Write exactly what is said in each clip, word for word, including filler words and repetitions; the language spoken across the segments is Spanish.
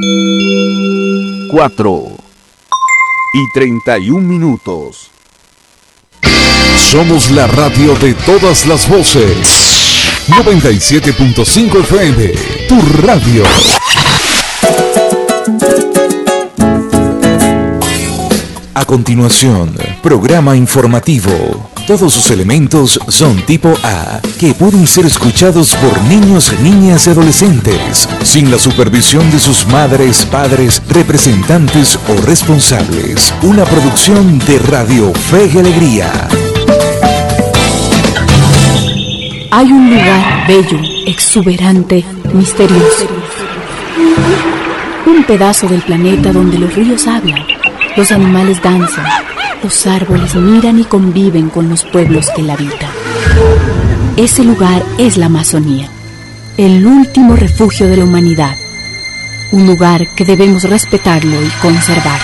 cuatro y treinta y un minutos. Somos la radio de todas las voces. noventa y siete punto cinco F M, tu radio. A continuación, programa informativo. Todos sus elementos son tipo A, que pueden ser escuchados por niños, niñas y adolescentes, sin la supervisión de sus madres, padres, representantes o responsables. Una producción de Radio Fe y Alegría. Hay un lugar bello, exuberante, misterioso. Un pedazo del planeta donde los ríos hablan, los animales danzan, los árboles miran y conviven con los pueblos que la habitan. Ese lugar es la Amazonía, el último refugio de la humanidad. Un lugar que debemos respetarlo y conservar.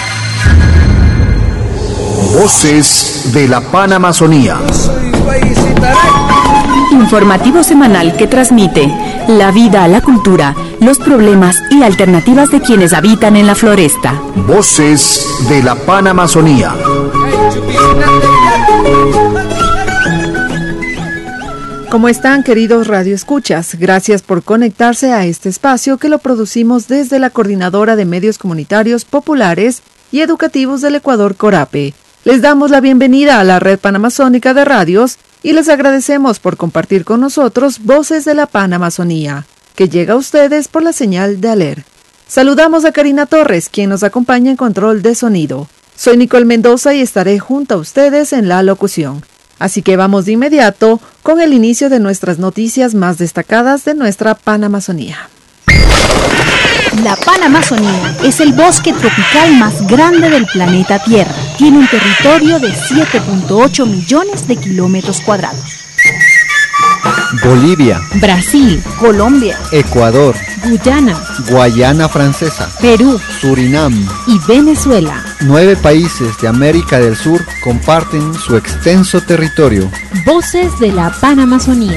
Voces de la Panamazonía. Informativo semanal que transmite la vida, la cultura, los problemas y alternativas de quienes habitan en la floresta. Voces de la Panamazonía. ¿Cómo están, queridos radioescuchas? Gracias por conectarse a este espacio que lo producimos desde la Coordinadora de Medios Comunitarios Populares y Educativos del Ecuador, CORAPE. Les damos la bienvenida a la Red Panamazónica de Radios y les agradecemos por compartir con nosotros Voces de la Panamazonía, que llega a ustedes por la señal de Aler. Saludamos a Karina Torres, quien nos acompaña en control de sonido. Soy Nicole Mendoza y estaré junto a ustedes en la locución. Así que vamos de inmediato con el inicio de nuestras noticias más destacadas de nuestra Panamazonía. La Panamazonía es el bosque tropical más grande del planeta Tierra. Tiene un territorio de siete punto ocho millones de kilómetros cuadrados. Bolivia, Brasil, Colombia, Ecuador, Guyana, Guayana Francesa, Perú, Surinam y Venezuela. Nueve países de América del Sur comparten su extenso territorio. Voces de la Panamazonía.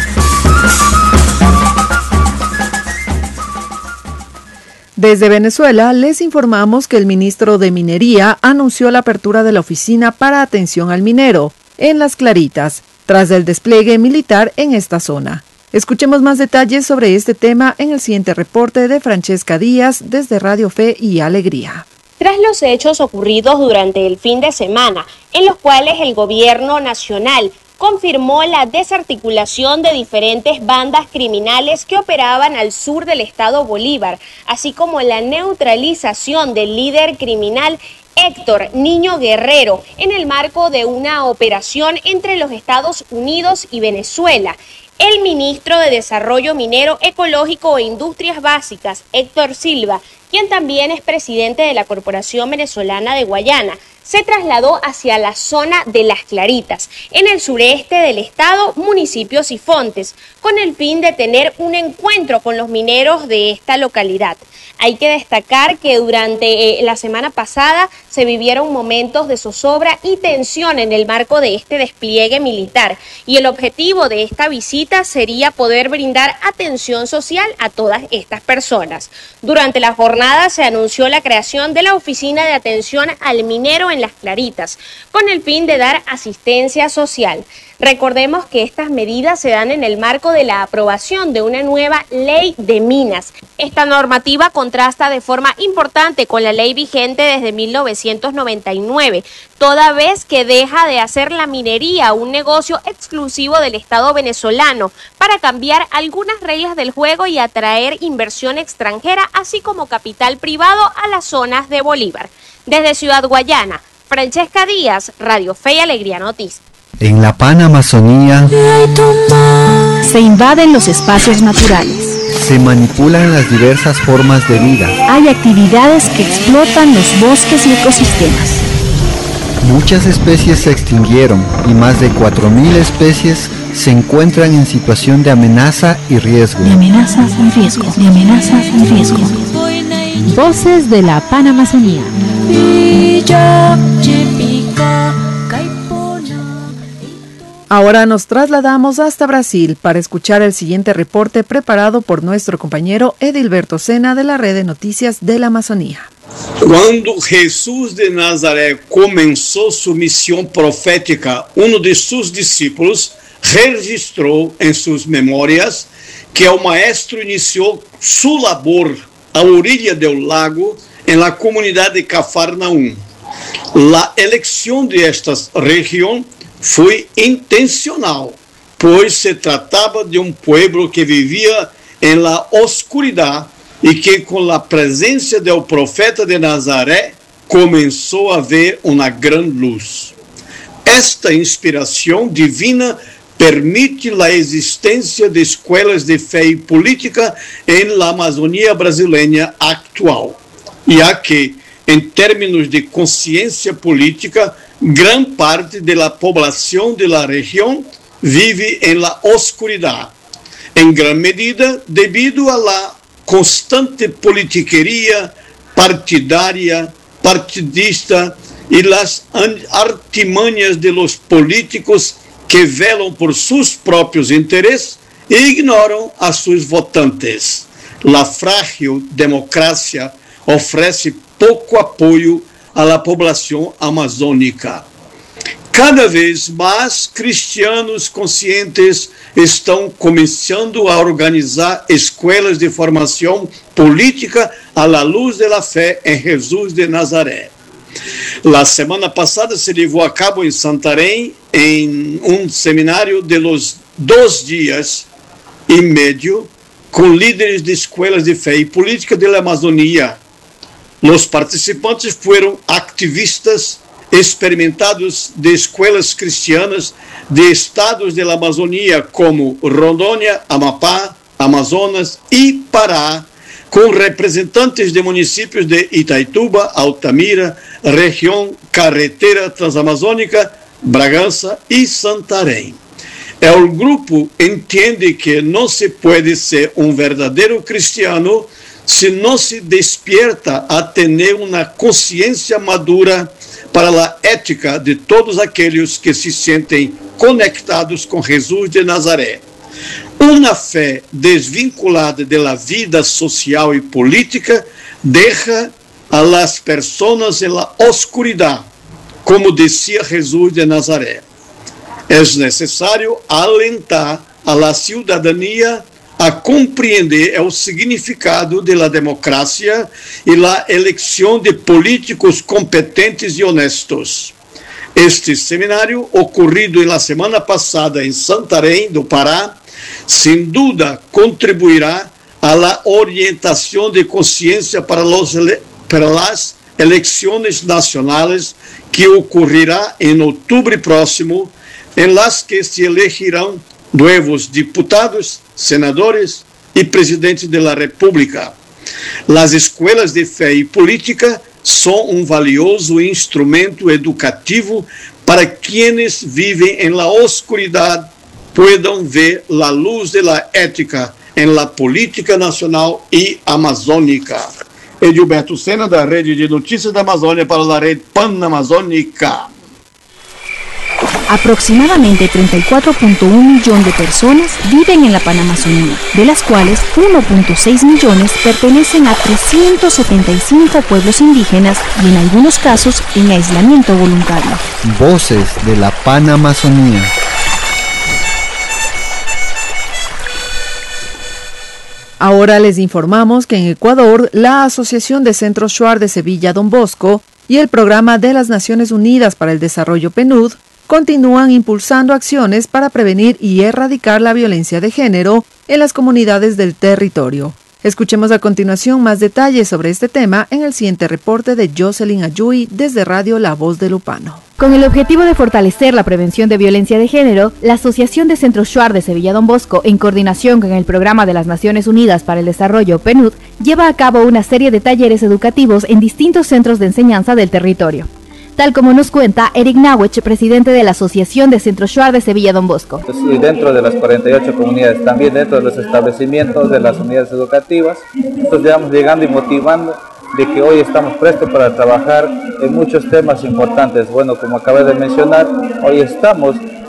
Desde Venezuela les informamos que el ministro de Minería anunció la apertura de la oficina para atención al minero en Las Claritas, tras el despliegue militar en esta zona. Escuchemos más detalles sobre este tema en el siguiente reporte de Francesca Díaz desde Radio Fe y Alegría. Tras los hechos ocurridos durante el fin de semana, en los cuales el gobierno nacional confirmó la desarticulación de diferentes bandas criminales que operaban al sur del estado Bolívar, así como la neutralización del líder criminal Héctor Niño Guerrero en el marco de una operación entre los Estados Unidos y Venezuela. El ministro de Desarrollo Minero, Ecológico e Industrias Básicas, Héctor Silva, quien también es presidente de la Corporación Venezolana de Guayana, se trasladó hacia la zona de Las Claritas, en el sureste del estado, municipio Sifontes, con el fin de tener un encuentro con los mineros de esta localidad. Hay que destacar que durante eh, la semana pasada se vivieron momentos de zozobra y tensión en el marco de este despliegue militar, y el objetivo de esta visita sería poder brindar atención social a todas estas personas. Durante la jornada se anunció la creación de la Oficina de Atención al Minero en Las Claritas, con el fin de dar asistencia social. Recordemos que estas medidas se dan en el marco de la aprobación de una nueva ley de minas. Esta normativa contrasta de forma importante con la ley vigente desde mil novecientos noventa y nueve, toda vez que deja de hacer la minería un negocio exclusivo del Estado venezolano para cambiar algunas reglas del juego y atraer inversión extranjera, así como capital privado a las zonas de Bolívar. Desde Ciudad Guayana, Francesca Díaz, Radio Fe y Alegría Noticias. En la Panamazonía se invaden los espacios naturales. Se manipulan las diversas formas de vida. Hay actividades que explotan los bosques y ecosistemas. Muchas especies se extinguieron y más de cuatro mil especies se encuentran en situación de amenaza y riesgo. De amenazas y riesgo. De amenazas y riesgo. Voces de la Panamazonía. Ahora nos trasladamos hasta Brasil para escuchar el siguiente reporte preparado por nuestro compañero Edilberto Sena de la Red de Noticias de la Amazonía. Quando Jesús de Nazaré comenzó su misión profética, uno de sus discípulos registró en sus memorias que el maestro inició su labor a orilla del lago en la comunidad de Cafarnaum. La elección de esta región fue intencional, pues se trataba de un pueblo que vivía en la oscuridad y que con la presencia del profeta de Nazaré comenzó a ver una gran luz. Esta inspiración divina permite la existencia de escuelas de fe y política en la Amazonía brasileña actual, ya que, en términos de conciencia política, gran parte de la población de la región vive en la oscuridad, en gran medida debido a la constante politiquería partidaria, partidista y las artimañas de los políticos que velan por sus propios intereses e ignoram a sus votantes. La frágil democracia ofrece pouco apoio à la población amazônica. Cada vez mais cristianos conscientes estão começando a organizar escolas de formação política à la luz de la fé em Jesus de Nazaré. La semana passada se levou a cabo em Santarém em um seminário de los dos dias e meio com líderes de escolas de fé e política da Amazônia. Los participantes foram activistas experimentados de escolas cristianas de estados da Amazônia como Rondônia, Amapá, Amazonas e Pará, com representantes de municípios de Itaituba, Altamira, região carretera transamazônica, Bragança e Santarém. El grupo entende que não se pode ser um verdadeiro cristiano se não se despierta a ter uma consciência madura para a ética de todos aqueles que se sentem conectados com Jesus de Nazaré. Uma fé desvinculada da vida social e política deixa a las personas en la oscuridad, como decía Jesus de Nazaré. Es necesario alentar a la ciudadanía a compreender el significado de la democracia y la elección de políticos competentes y honestos. Este seminário, ocurrido en la semana pasada en Santarém, do Pará, sin duda contribuirá a la orientación de conciencia para, los, para las elecciones nacionales que ocurrirá en octubre próximo, en las que se elegirán nuevos diputados, senadores y presidentes de la República. Las escuelas de fe y política son un valioso instrumento educativo para quienes viven en la oscuridad puedan ver la luz de la ética en la política nacional y amazónica. Edilberto Sena, da Rede de Notícias da Amazônia para a Rede Panamazônica. Aproximadamente treinta y cuatro punto uno millones de personas viven en la Panamazonía, de las cuales uno punto seis millones pertenecen a trescientos setenta y cinco pueblos indígenas y en algunos casos en aislamiento voluntario. Voces de la Panamazonía. Ahora les informamos que en Ecuador, la Asociación de Centros Shuar de Sevilla Don Bosco y el Programa de las Naciones Unidas para el Desarrollo PNUD continúan impulsando acciones para prevenir y erradicar la violencia de género en las comunidades del territorio. Escuchemos a continuación más detalles sobre este tema en el siguiente reporte de Jocelyn Ayui desde Radio La Voz de Lupano. Con el objetivo de fortalecer la prevención de violencia de género, la Asociación de Centros Shuar de Sevilla Don Bosco, en coordinación con el Programa de las Naciones Unidas para el Desarrollo PNUD, lleva a cabo una serie de talleres educativos en distintos centros de enseñanza del territorio. Tal como nos cuenta Eric Nawech, presidente de la Asociación de Centros Shuar de Sevilla Don Bosco. Y dentro de las cuarenta y ocho comunidades, también dentro de los establecimientos de las unidades educativas, entonces vamos llegando y motivando de que hoy estamos prestos para trabajar en muchos temas importantes. Bueno, como acabé de mencionar, hoy estamos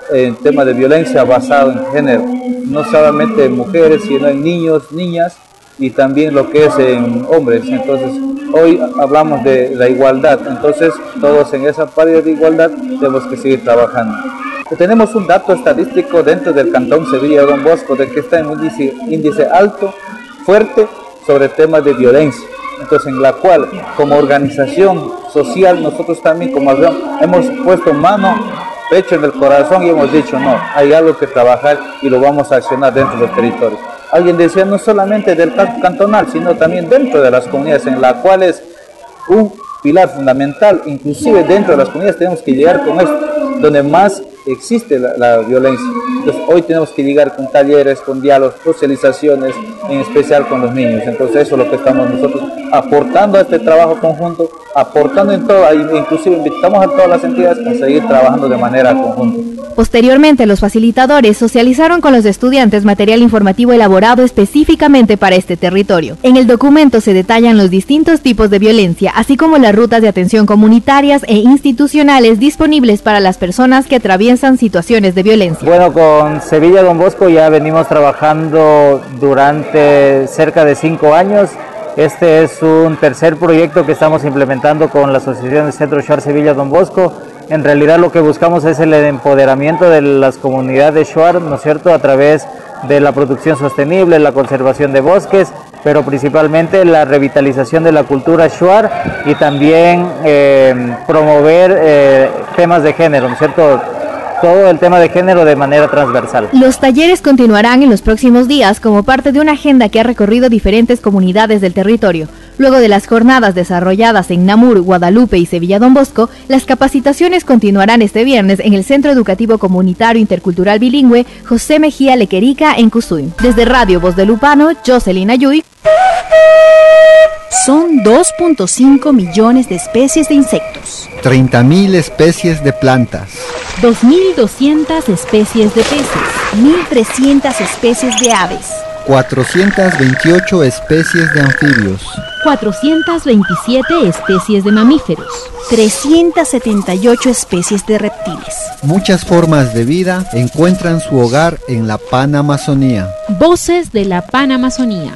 en tema de violencia basado en género, no solamente en mujeres, sino en niños, niñas y también lo que es en hombres. Entonces, hoy hablamos de la igualdad, entonces todos en esa parte de igualdad tenemos que seguir trabajando. Tenemos un dato estadístico dentro del Cantón Sevilla Don Bosco de que está en un índice, índice alto, fuerte, sobre temas de violencia. Entonces, en la cual, como organización social, nosotros también como acción, hemos puesto mano, pecho en el corazón y hemos dicho, no, hay algo que trabajar y lo vamos a accionar dentro del territorio. Alguien decía, no solamente del cantonal, sino también dentro de las comunidades, en la cual es un pilar fundamental, inclusive dentro de las comunidades tenemos que llegar con esto, donde más existe la, la violencia. Entonces hoy tenemos que llegar con talleres, con diálogos, socializaciones, en especial con los niños. Entonces eso es lo que estamos nosotros aportando a este trabajo conjunto, aportando en todo, inclusive invitamos a todas las entidades a seguir trabajando de manera conjunta. Posteriormente, los facilitadores socializaron con los estudiantes material informativo elaborado específicamente para este territorio. En el documento se detallan los distintos tipos de violencia, así como las rutas de atención comunitarias e institucionales disponibles para las personas que atraviesan situaciones de violencia. Bueno, con Sevilla Don Bosco ya venimos trabajando durante cerca de cinco años. Este es un tercer proyecto que estamos implementando con la Asociación de Centro Shuar Sevilla Don Bosco. En realidad lo que buscamos es el empoderamiento de las comunidades Shuar, ¿no es cierto?, a través de la producción sostenible, la conservación de bosques, pero principalmente la revitalización de la cultura Shuar y también eh, promover eh, temas de género, ¿no es cierto?, todo el tema de género de manera transversal. Los talleres continuarán en los próximos días como parte de una agenda que ha recorrido diferentes comunidades del territorio. Luego de las jornadas desarrolladas en Namur, Guadalupe y Sevilla Don Bosco, las capacitaciones continuarán este viernes en el Centro Educativo Comunitario Intercultural Bilingüe José Mejía Lequerica en Cusuy. Desde Radio Voz de Lupano, Jocelyn Ayuy. Son dos punto cinco millones de especies de insectos, treinta mil especies de plantas, dos mil doscientas especies de peces, mil trescientas especies de aves, cuatrocientas veintiocho especies de anfibios, cuatrocientas veintisiete especies de mamíferos, trescientas setenta y ocho especies de reptiles. Muchas formas de vida encuentran su hogar en la Panamazonía. Voces de la Panamazonía.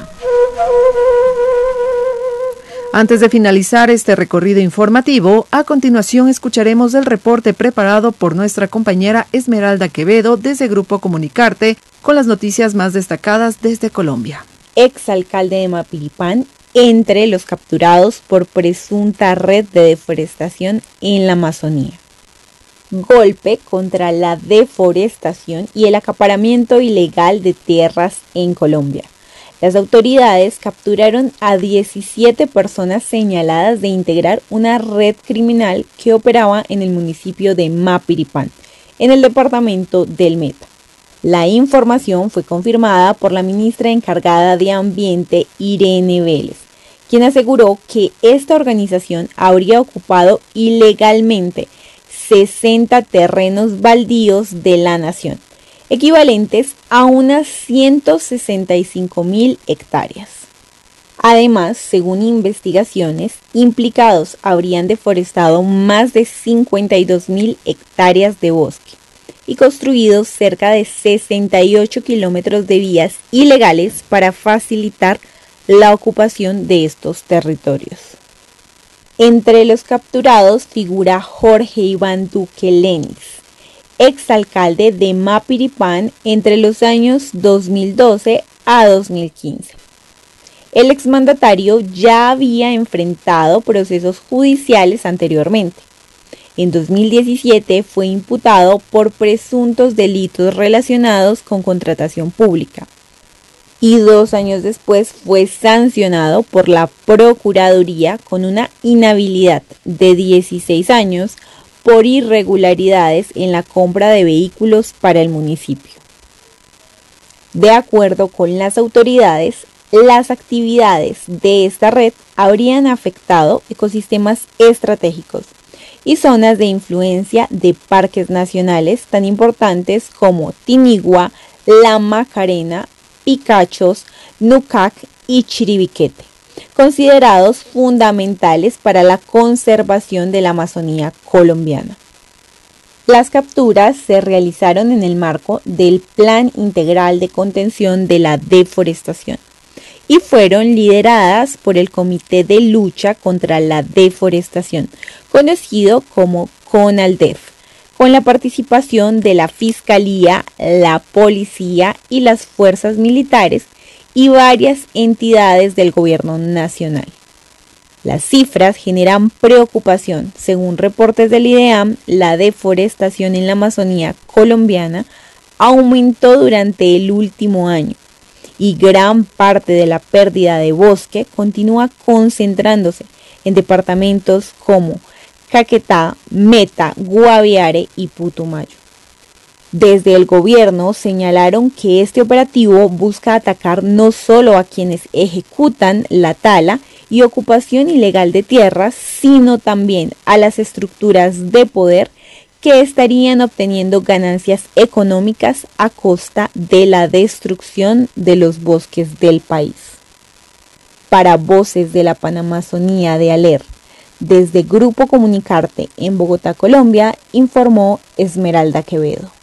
Antes de finalizar este recorrido informativo, a continuación escucharemos el reporte preparado por nuestra compañera Esmeralda Quevedo desde Grupo Comunicarte con las noticias más destacadas desde Colombia. Exalcalde de Mapiripán entre los capturados por presunta red de deforestación en la Amazonía. Golpe contra la deforestación y el acaparamiento ilegal de tierras en Colombia. Las autoridades capturaron a diecisiete personas señaladas de integrar una red criminal que operaba en el municipio de Mapiripán, en el departamento del Meta. La información fue confirmada por la ministra encargada de Ambiente, Irene Vélez, quien aseguró que esta organización habría ocupado ilegalmente sesenta terrenos baldíos de la nación, equivalentes a unas ciento sesenta y cinco mil hectáreas. Además, según investigaciones, implicados habrían deforestado más de cincuenta y dos mil hectáreas de bosque y construido cerca de sesenta y ocho kilómetros de vías ilegales para facilitar la ocupación de estos territorios. Entre los capturados figura Jorge Iván Duque Lenis, exalcalde de Mapiripán entre los años dos mil doce a dos mil quince. El exmandatario ya había enfrentado procesos judiciales anteriormente. En dos mil diecisiete fue imputado por presuntos delitos relacionados con contratación pública y dos años después fue sancionado por la Procuraduría con una inhabilidad de dieciséis años por irregularidades en la compra de vehículos para el municipio. De acuerdo con las autoridades, las actividades de esta red habrían afectado ecosistemas estratégicos y zonas de influencia de parques nacionales tan importantes como Tinigua, La Macarena, Picachos, Nucac y Chiribiquete, considerados fundamentales para la conservación de la Amazonía colombiana. Las capturas se realizaron en el marco del Plan Integral de Contención de la Deforestación y fueron lideradas por el Comité de Lucha contra la Deforestación, conocido como CONALDEF, con la participación de la Fiscalía, la Policía y las fuerzas militares y varias entidades del Gobierno Nacional. Las cifras generan preocupación. Según reportes del IDEAM, la deforestación en la Amazonía colombiana aumentó durante el último año y gran parte de la pérdida de bosque continúa concentrándose en departamentos como Caquetá, Meta, Guaviare y Putumayo. Desde el gobierno señalaron que este operativo busca atacar no solo a quienes ejecutan la tala y ocupación ilegal de tierras, sino también a las estructuras de poder que estarían obteniendo ganancias económicas a costa de la destrucción de los bosques del país. Para Voces de la Panamazonía de ALER, desde Grupo Comunicarte en Bogotá, Colombia, informó Esmeralda Quevedo.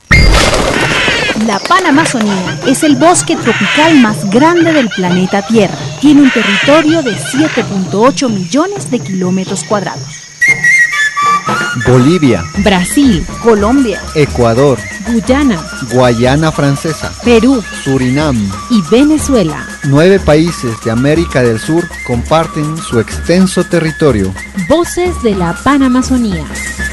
La Panamazonía es el bosque tropical más grande del planeta Tierra. Tiene un territorio de siete punto ocho millones de kilómetros cuadrados. Bolivia, Brasil, Colombia, Ecuador, Guyana, Guayana Francesa, Perú, Surinam y Venezuela. Nueve países de América del Sur comparten su extenso territorio. Voces de la Panamazonía.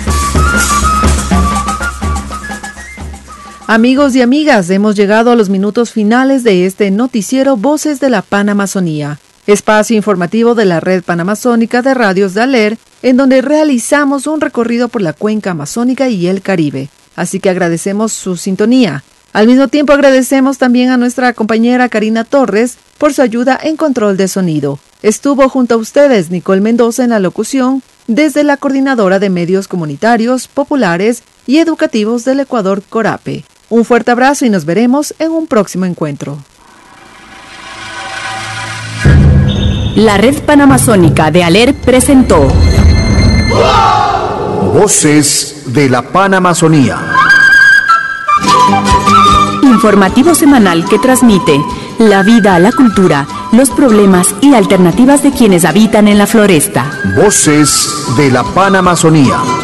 Amigos y amigas, hemos llegado a los minutos finales de este noticiero Voces de la Panamazonía, espacio informativo de la Red Panamazónica de Radios de ALER, en donde realizamos un recorrido por la cuenca amazónica y el Caribe. Así que agradecemos su sintonía. Al mismo tiempo agradecemos también a nuestra compañera Karina Torres por su ayuda en control de sonido. Estuvo junto a ustedes Nicole Mendoza en la locución, desde la Coordinadora de Medios Comunitarios, Populares y Educativos del Ecuador, CORAPE. Un fuerte abrazo y nos veremos en un próximo encuentro. La Red Panamazónica de ALER presentó Voces de la Panamazonía. informativo semanal que transmite la vida, la cultura, los problemas y alternativas de quienes habitan en la floresta. Voces de la Panamazonía.